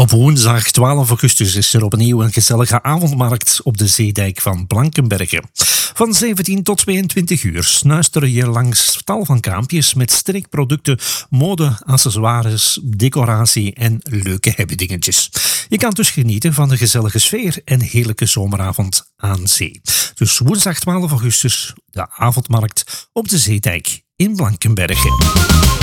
Op woensdag 12 augustus is er opnieuw een gezellige avondmarkt op de zeedijk van Blankenberge. Van 17 tot 22 uur snuister je langs tal van kraampjes met streekproducten, mode, accessoires, decoratie en leuke hebbedingetjes. Je kan dus genieten van de gezellige sfeer en heerlijke zomeravond aan zee. Dus woensdag 12 augustus, de avondmarkt op de zeedijk in Blankenberge.